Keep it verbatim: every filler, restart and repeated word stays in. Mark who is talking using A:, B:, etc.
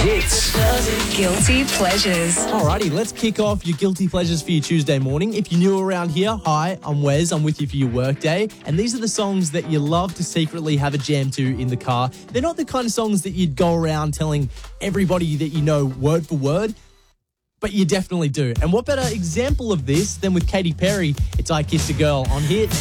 A: Hits.
B: Guilty pleasures.
C: Alrighty, let's kick off your guilty pleasures for your Tuesday morning. If you're new around here, hi, I'm Wes. I'm with you for your workday. And these are the songs that you love to secretly have a jam to in the car. They're not the kind of songs that you'd go around telling everybody that you know word for word, but you definitely do. And what better example of this than with Katy Perry? It's I Kissed a Girl on Hits.